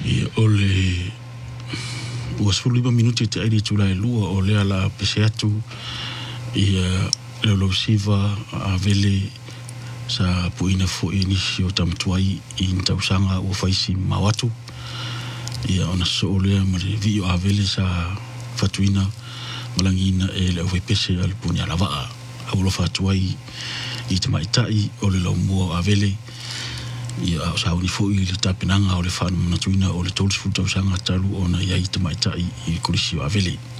Ia ole ua 15 minuti te airi tula e lua o lea la pese atu ia leo siva a vele sa puina fo inisi o tamtuai in tausanga o faisi mawatu ia ona so lea mare vi o a vele sa fatuina malangina e le o pese al punia lava au lo fatuai i te maitai o le mua a vele ia sa uni fo i le tapinanga o le whanu manatuina o le tolsifu tausanga talu ona ia i te maitai i kulisi o a vele